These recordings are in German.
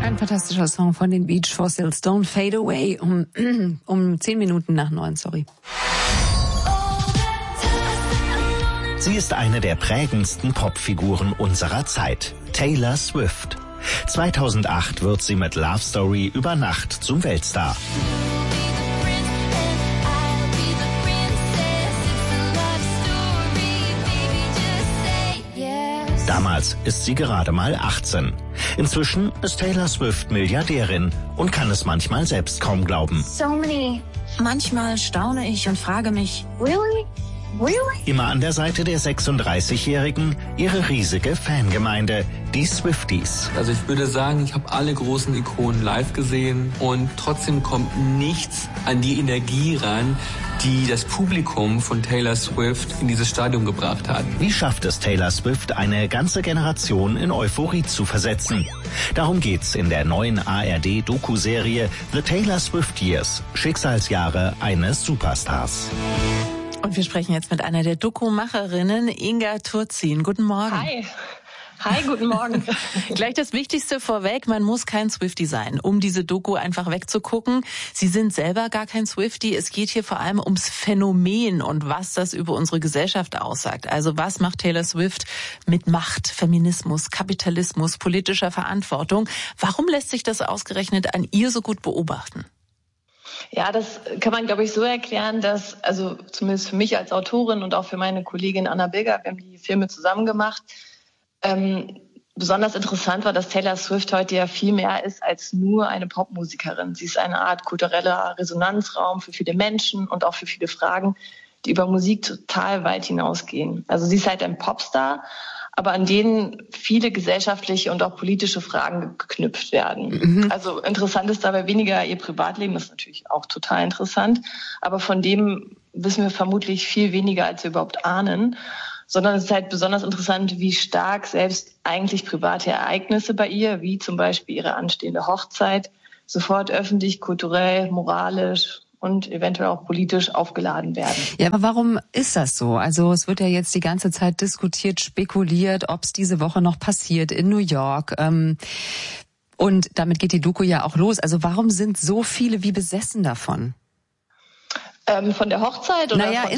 Ein fantastischer Song von den Beach Fossils, Don't Fade Away, um 10 Minuten nach 9, sorry. Sie ist eine der prägendsten Popfiguren unserer Zeit, Taylor Swift. 2008 wird sie mit Love Story über Nacht zum Weltstar. Damals ist sie gerade mal 18. Inzwischen ist Taylor Swift Milliardärin und kann es manchmal selbst kaum glauben. Manchmal staune ich und frage mich, Immer an der Seite der 36-Jährigen ihre riesige Fangemeinde, die Swifties. Also ich würde sagen, ich habe alle großen Ikonen live gesehen und trotzdem kommt nichts an die Energie ran, die das Publikum von Taylor Swift in dieses Stadion gebracht hat. Wie schafft es Taylor Swift, eine ganze Generation in Euphorie zu versetzen? Darum geht's in der neuen ARD-Doku-Serie The Taylor Swift Years, Schicksalsjahre eines Superstars. Und wir sprechen jetzt mit einer der Doku-Macherinnen, Inga Turzin. Guten Morgen. Hi, guten Morgen. Gleich das Wichtigste vorweg, man muss kein Swiftie sein, um diese Doku einfach wegzugucken. Sie sind selber gar kein Swiftie. Es geht hier vor allem ums Phänomen und was das über unsere Gesellschaft aussagt. Also was macht Taylor Swift mit Macht, Feminismus, Kapitalismus, politischer Verantwortung? Warum lässt sich das ausgerechnet an ihr so gut beobachten? Ja, das kann man, glaube ich, so erklären, dass, also zumindest für mich als Autorin und auch für meine Kollegin Anna Bilger, wir haben die Filme zusammen gemacht, besonders interessant war, dass Taylor Swift heute ja viel mehr ist als nur eine Popmusikerin. Sie ist eine Art kultureller Resonanzraum für viele Menschen und auch für viele Fragen, die über Musik total weit hinausgehen. Also sie ist halt ein Popstar, aber an denen viele gesellschaftliche und auch politische Fragen geknüpft werden. Also interessant ist dabei weniger ihr Privatleben, das ist natürlich auch total interessant, aber von dem wissen wir vermutlich viel weniger, als wir überhaupt ahnen, sondern es ist halt besonders interessant, wie stark selbst eigentlich private Ereignisse bei ihr, wie zum Beispiel ihre anstehende Hochzeit, sofort öffentlich, kulturell, moralisch und eventuell auch politisch aufgeladen werden. Ja, aber warum ist das so? Also es wird ja jetzt die ganze Zeit diskutiert, spekuliert, ob es diese Woche noch passiert in New York. Und damit geht die Doku ja auch los. Also warum sind so viele wie besessen davon? Von der Hochzeit oder? Naja,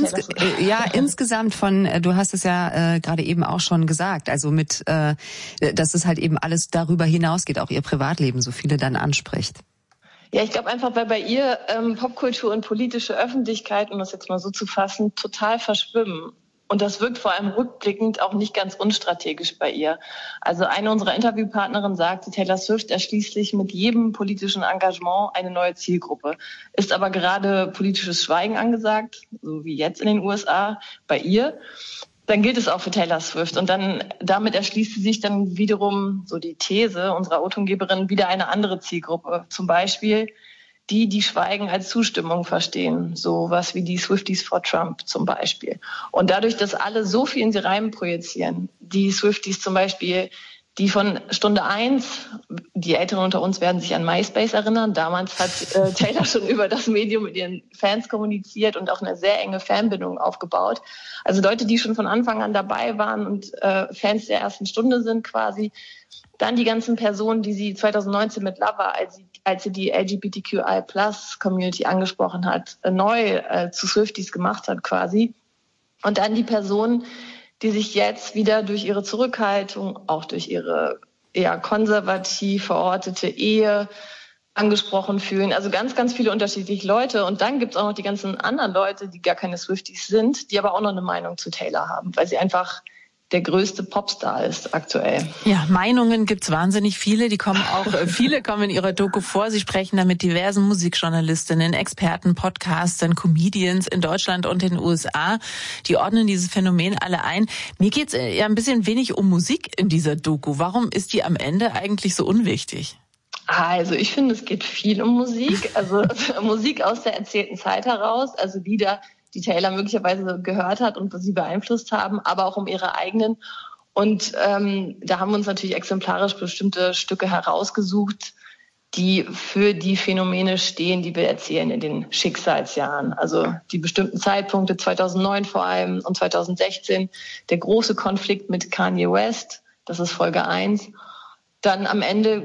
insgesamt von, du hast es ja gerade eben auch schon gesagt, also mit, dass es halt eben alles darüber hinausgeht, auch ihr Privatleben so viele dann anspricht. Ja, ich glaube einfach, weil bei ihr Popkultur und politische Öffentlichkeit, um das jetzt mal so zu fassen, total verschwimmen. Und das wirkt vor allem rückblickend auch nicht ganz unstrategisch bei ihr. Also eine unserer Interviewpartnerinnen sagte, Taylor Swift erschließt sich mit jedem politischen Engagement eine neue Zielgruppe. Ist aber gerade politisches Schweigen angesagt, so wie jetzt in den USA bei ihr, dann gilt es auch für Taylor Swift. Und dann damit erschließt sie sich dann wiederum, so die These unserer O-Tongeberin, wieder eine andere Zielgruppe. Zum Beispiel die Schweigen als Zustimmung verstehen. So was wie die Swifties for Trump zum Beispiel. Und dadurch, dass alle so viel in sie rein projizieren, die Swifties zum Beispiel, die von Stunde 1, die Älteren unter uns werden sich an MySpace erinnern. Damals hat Taylor schon über das Medium mit ihren Fans kommuniziert und auch eine sehr enge Fanbindung aufgebaut. Also Leute, die schon von Anfang an dabei waren und Fans der ersten Stunde sind quasi. Dann die ganzen Personen, die sie 2019 mit Lover, als sie die LGBTQI+-Community angesprochen hat, neu zu Swifties gemacht hat quasi. Und dann die Personen, die sich jetzt wieder durch ihre Zurückhaltung, auch durch ihre eher konservativ verortete Ehe angesprochen fühlen. Also ganz, ganz viele unterschiedliche Leute. Und dann gibt es auch noch die ganzen anderen Leute, die gar keine Swifties sind, die aber auch noch eine Meinung zu Taylor haben, weil sie einfach der größte Popstar ist aktuell. Ja, Meinungen gibt's wahnsinnig viele. Viele kommen in ihrer Doku vor. Sie sprechen da mit diversen Musikjournalistinnen, Experten, Podcastern, Comedians in Deutschland und in den USA. Die ordnen dieses Phänomen alle ein. Mir geht's ja ein bisschen wenig um Musik in dieser Doku. Warum ist die am Ende eigentlich so unwichtig? Also ich finde, es geht viel um Musik. Also Musik aus der erzählten Zeit heraus. Also Lieder, die Taylor möglicherweise gehört hat und sie beeinflusst haben, aber auch um ihre eigenen. Und da haben wir uns natürlich exemplarisch bestimmte Stücke herausgesucht, die für die Phänomene stehen, die wir erzählen in den Schicksalsjahren. Also die bestimmten Zeitpunkte, 2009 vor allem und 2016, der große Konflikt mit Kanye West, das ist Folge 1. Dann am Ende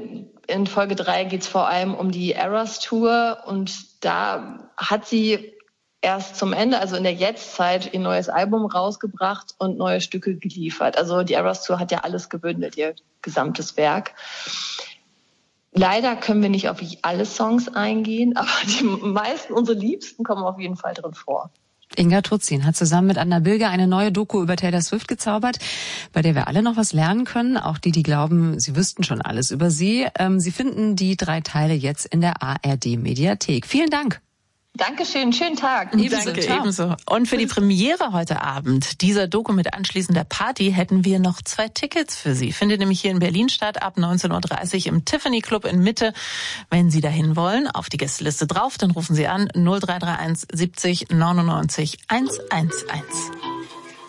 In Folge 3 geht es vor allem um die Eras Tour und da hat sie erst zum Ende, also in der Jetztzeit, ihr neues Album rausgebracht und neue Stücke geliefert. Also die Eras Tour hat ja alles gebündelt, ihr gesamtes Werk. Leider können wir nicht auf alle Songs eingehen, aber die meisten, unsere Liebsten, kommen auf jeden Fall drin vor. Inga Turzin hat zusammen mit Anna Bilger eine neue Doku über Taylor Swift gezaubert, bei der wir alle noch was lernen können, auch die glauben, sie wüssten schon alles über sie. Sie finden die 3 Teile jetzt in der ARD-Mediathek. Vielen Dank. Dankeschön, schönen Tag. Danke, ebenso. Und für die Premiere heute Abend dieser Doku mit anschließender Party hätten wir noch 2 Tickets für Sie. Findet nämlich hier in Berlin statt, ab 19.30 Uhr im Tiffany Club in Mitte. Wenn Sie dahin wollen, auf die Gästeliste drauf, dann rufen Sie an 0331 70 99 111.